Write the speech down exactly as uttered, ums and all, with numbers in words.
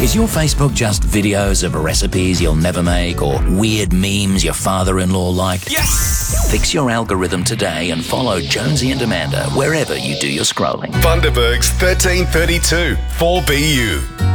Is your Facebook just videos of recipes you'll never make or weird memes your father-in-law liked? Yes! Fix your algorithm today and follow Jonesy and Amanda wherever you do your scrolling. Bundaberg's thirteen thirty-two four B U.